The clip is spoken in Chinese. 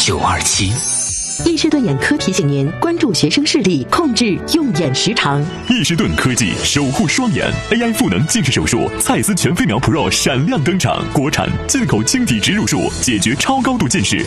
927。 易士顿眼科提醒您关注学生视力，控制用眼时长。 易士顿科技守护双眼 AI 赋能近视手术，蔡司全飞秒 Pro 闪亮登场，国产进口晶体植入术，解决超高度近视，